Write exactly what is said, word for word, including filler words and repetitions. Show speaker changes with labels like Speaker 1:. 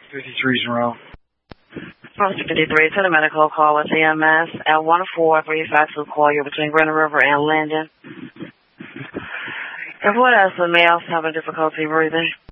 Speaker 1: fifty-three in a row.
Speaker 2: Post fifty-three to the medical call with E M S at one four three five two call you between Grand River and Linden. And what else? The males having difficulty breathing?